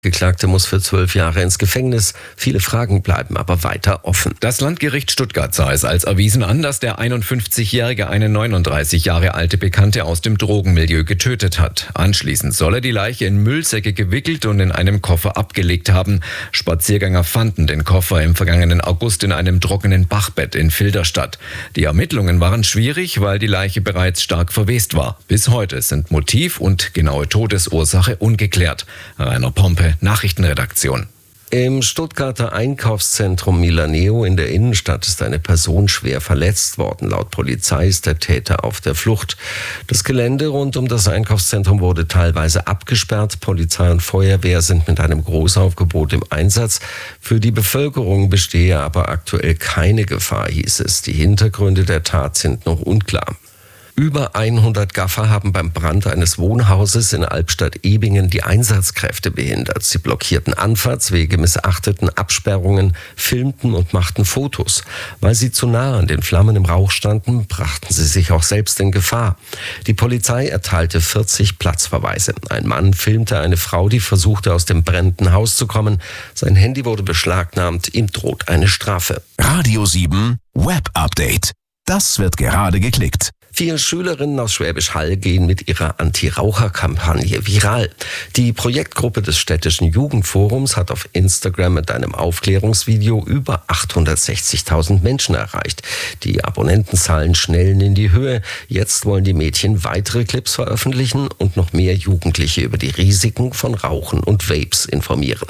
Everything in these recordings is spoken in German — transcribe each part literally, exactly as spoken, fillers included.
Geklagte muss für zwölf Jahre ins Gefängnis. Viele Fragen bleiben aber weiter offen. Das Landgericht Stuttgart sah es als erwiesen an, dass der einundfünfzigjährige eine neununddreißig Jahre alte Bekannte aus dem Drogenmilieu getötet hat. Anschließend soll er die Leiche in Müllsäcke gewickelt und in einem Koffer abgelegt haben. Spaziergänger fanden den Koffer im vergangenen August in einem trockenen Bachbett in Filderstadt. Die Ermittlungen waren schwierig, weil die Leiche bereits stark verwest war. Bis heute sind Motiv und genaue Todesursache ungeklärt. Rainer Pompe, Nachrichtenredaktion. Im Stuttgarter Einkaufszentrum Milaneo in der Innenstadt ist eine Person schwer verletzt worden. Laut Polizei ist der Täter auf der Flucht. Das Gelände rund um das Einkaufszentrum wurde teilweise abgesperrt. Polizei und Feuerwehr sind mit einem Großaufgebot im Einsatz. Für die Bevölkerung bestehe aber aktuell keine Gefahr, hieß es. Die Hintergründe der Tat sind noch unklar. Über hundert Gaffer haben beim Brand eines Wohnhauses in Albstadt-Ebingen die Einsatzkräfte behindert. Sie blockierten Anfahrtswege, missachteten Absperrungen, filmten und machten Fotos. Weil sie zu nah an den Flammen im Rauch standen, brachten sie sich auch selbst in Gefahr. Die Polizei erteilte vierzig Platzverweise. Ein Mann filmte eine Frau, die versuchte, aus dem brennenden Haus zu kommen. Sein Handy wurde beschlagnahmt, ihm droht eine Strafe. Radio sieben Web Update. Das wird gerade geklickt. Vier Schülerinnen aus Schwäbisch Hall gehen mit ihrer Anti-Raucher-Kampagne viral. Die Projektgruppe des städtischen Jugendforums hat auf Instagram mit einem Aufklärungsvideo über achthundertsechzigtausend Menschen erreicht. Die Abonnentenzahlen schnellen in die Höhe. Jetzt wollen die Mädchen weitere Clips veröffentlichen und noch mehr Jugendliche über die Risiken von Rauchen und Vapes informieren.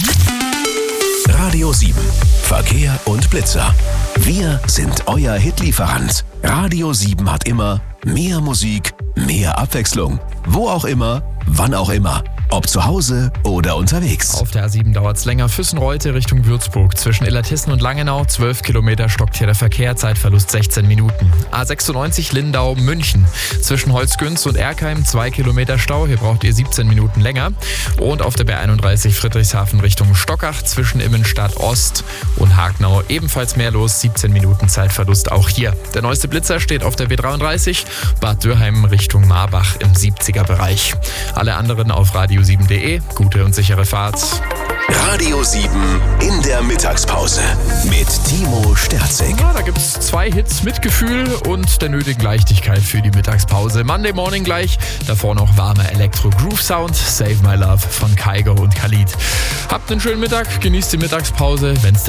Radio sieben. Verkehr und Blitzer. Wir sind euer Hitlieferant. Radio sieben hat immer mehr Musik, mehr Abwechslung. Wo auch immer, wann auch immer. Ob zu Hause oder unterwegs. Auf der A sieben dauert es länger. Füssen-Reute Richtung Würzburg. Zwischen Illertissen und Langenau zwölf Kilometer stockt hier der Verkehr. Zeitverlust sechzehn Minuten. A sechsundneunzig Lindau-München. Zwischen Holzgünz und Erkheim zwei Kilometer Stau. Hier braucht ihr siebzehn Minuten länger. Und auf der B einunddreißig Friedrichshafen Richtung Stockach. Zwischen Immenstadt Ost und Hagnau ebenfalls mehr los. siebzehn Minuten Zeitverlust auch hier. Der neueste Blitzer steht auf der B dreiunddreißig. Bad Dürheim Richtung Marbach im siebziger Bereich. Alle anderen auf radio sieben punkt de. Gute und sichere Fahrt. Radio sieben in der Mittagspause mit Timo Sterzig. Ja, da gibt es zwei Hits mit Gefühl und der nötigen Leichtigkeit für die Mittagspause. Monday Morning gleich, davor noch warmer Elektro-Groove-Sound, Save My Love von Kygo und Khalid. Habt einen schönen Mittag, genießt die Mittagspause, wenn's